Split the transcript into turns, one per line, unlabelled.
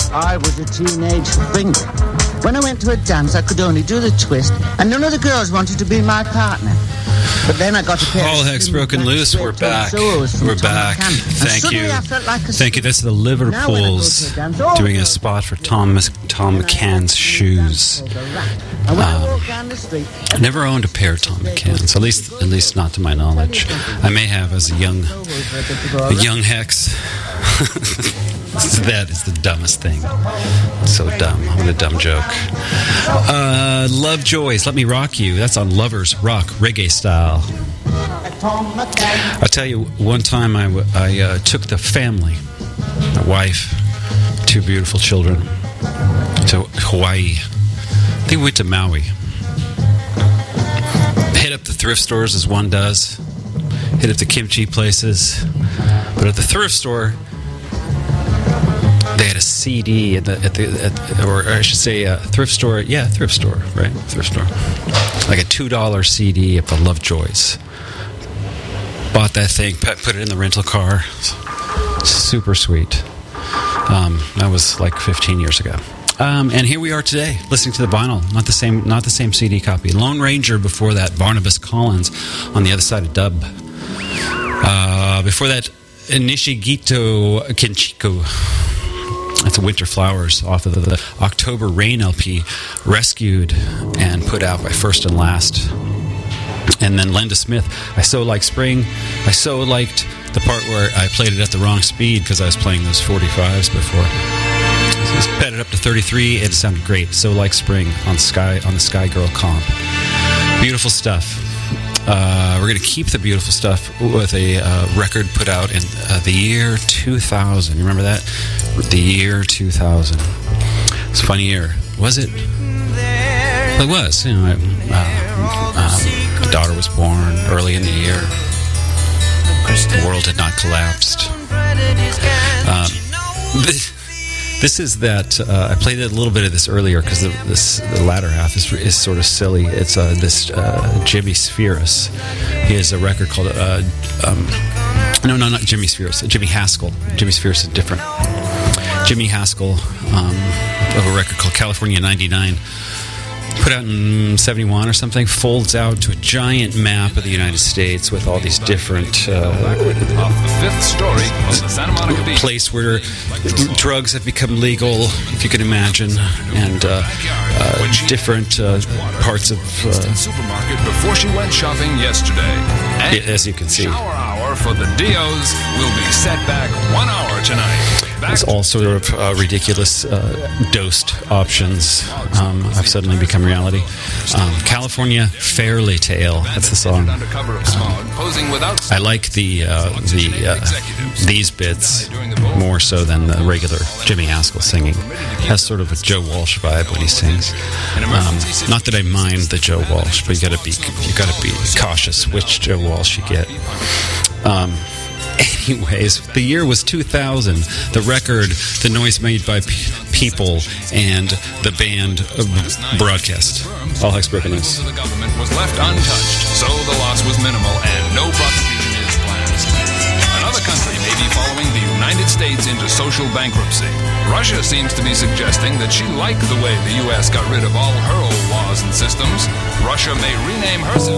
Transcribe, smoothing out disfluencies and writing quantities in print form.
I was a teenage finger. When I went to a dance, I could only do the twist, and none of the girls wanted to be my partner. But then I got a pair
All Hex Broken Loose. We're back. We're back. Thank you. Thank you. That's the Liverpools doing a spot for Tom McCann's shoes. I never owned a pair of Tom McCann's, at least not to my knowledge. I may have as a young Hex. That is the dumbest thing. So dumb. What a dumb joke. Lovejoys, Let Me Rock You. That's on Lovers Rock Reggae Style. I'll tell you, one time I took the family, my wife, 2 beautiful children, to Hawaii. I think we went to Maui. Hit up the thrift stores as one does. Hit up the kimchi places. But at the thrift store, they had a CD or I should say a thrift store. Yeah, thrift store, right? Thrift store. Like a $2 CD of the Lovejoys. Bought that thing, put it in the rental car. Super sweet. That was like 15 years ago. And here we are today, listening to the vinyl. Not the same CD copy. Lone Ranger before that. Barnabas Collins on the other side of dub. Before that, Nishigito Kenchiko. That's Winter Flowers off of the October Rain LP, rescued and put out by First and Last. And then Lenda Smith, I So Like Spring. I so liked the part where I played it at the wrong speed because I was playing those 45s before. So I sped it up to 33. It sounded great. So Like Spring on the Sky Girl comp. Beautiful stuff. We're going to keep the beautiful stuff with a record put out in the year 2000. You remember that? The year 2000. It's a funny year. Was it? Well, it was. You know, my daughter was born early in the year. The world had not collapsed. This is that. I played a little bit of this earlier because the latter half is sort of silly. It's this Jimmy Spheris. He has a record called no, not Jimmy Spheris. Jimmy Haskell. Jimmy Spheris is different. Jimmy Haskell of a record called California '99. Put out in 71 or something, folds out to a giant map of the United States with all these different place where drugs have become legal, if you can imagine, and different parts of
supermarket before she went shopping yesterday.
As you can see,
shower hour for the Dios will be set back 1 hour tonight.
It's all sort of ridiculous dosed options have suddenly become reality. California Fairly Tale, that's the song. I like these bits more so than the regular Jimmy Haskell singing. Has sort of a Joe Walsh vibe when he sings. Not that I mind the Joe Walsh, but you gotta be cautious which Joe Walsh you get. Anyways, the year was 2000. The record, the noise made by people, and the band broadcast. All Hex Broken Loose.
The government was left untouched, so the loss was minimal, and no prosecution is planned. Another country may be following the United States into social bankruptcy. Russia seems to be suggesting that she liked the way the U.S. got rid of all her old laws and systems. Russia may rename her system